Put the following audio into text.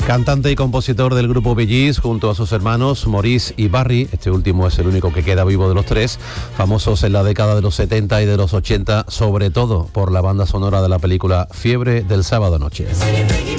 Cantante y compositor del grupo Bee Gees, junto a sus hermanos Maurice y Barry, este último es el único que queda vivo de los tres, famosos en la década de los 70 y de los 80, sobre todo por la banda sonora de la película Fiebre del sábado noche.